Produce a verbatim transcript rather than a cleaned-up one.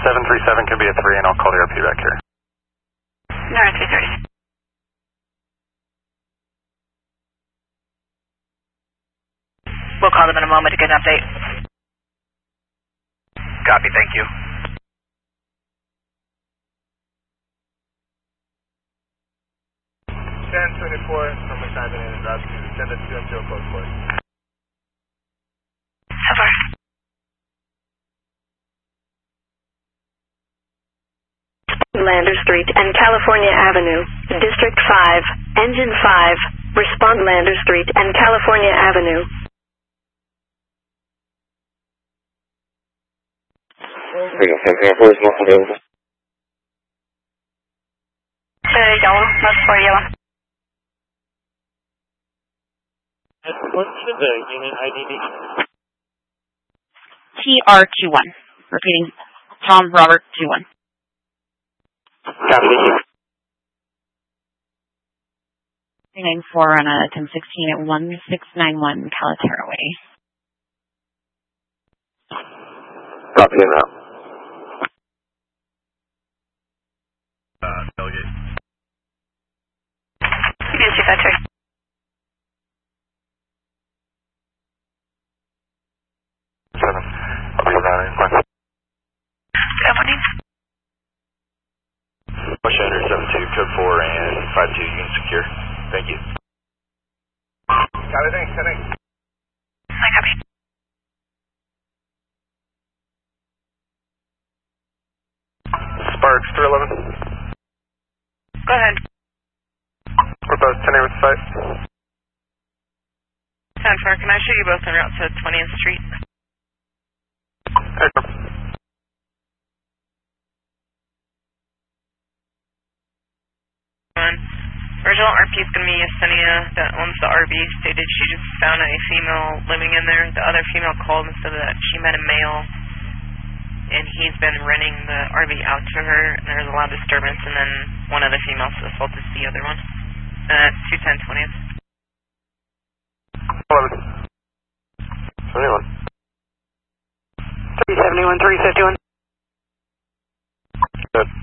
seven three seven can be a three, and I'll call the R P back here. North three thirty. We'll call them in a moment to get an update. Copy, thank you. ten twenty-four from assignment in route to send it to M T O code four. So far. Lander Street and California Avenue, District five, Engine five, respond Lander Street and California Avenue. There you go, San Air Force, not available. Uh, yellow, that's for yellow. What's the unit I D? T R two one. Repeating, Tom Robert two one. Copy, thank you. three nine four on a ten sixteen at one six nine one Calaterra Way. Copy in route. Uh, delegate. You do see that too. Seven. I'll be around in one. Opening. Push under seven two, code four, and five two, unit secure. Thank you. Copy, thanks, thanks. I copy. Sparks, three eleven. Go ahead. We're both ten eight with the site. ten four, can I show you both en route to twentieth Street? Hey, Original R P is going to be Yesenia that owns the R V, stated she just found a female living in there. The other female called and said that she met a male, and he's been renting the R V out to her, and there's a lot of disturbance, and then one of the females assaulted the other one. Uh, two ten twentieth. eleven. seventy-one. three seventy-one, three fifty-one.